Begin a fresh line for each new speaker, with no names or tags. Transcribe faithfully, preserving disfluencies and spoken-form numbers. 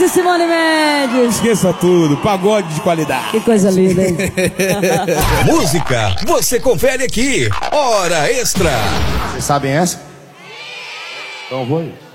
de Simone Mendes.
Esqueça tudo, pagode de qualidade.
Que coisa linda, hein?
Música, você confere aqui. Hora Extra.
Vocês sabem essa? Então vou ir.